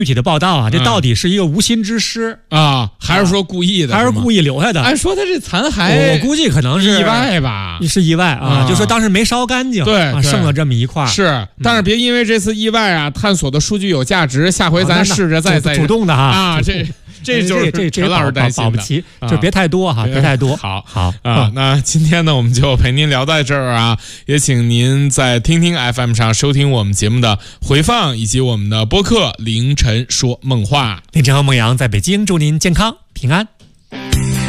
具体的报道啊，这到底是一个无心之失啊，还是说故意的？ 还是故意留下的？ 按说他这残骸， 我估计可能是意外吧， 是意外啊，就说当时没烧干净， 对， 剩了这么一块。 是，但是别因为这次意外啊，探索的数据有价值，下回咱试着再主动的哈啊，这就是陈老师担心的， 保不齐，就别太多哈，别太多。 好啊，那今天呢，我们就陪您聊到这儿啊，也请您在听听 FM 上收听我们节目的回放，以及我们的播客凌晨说梦话。 凌晨和梦阳在北京，祝您健康平安。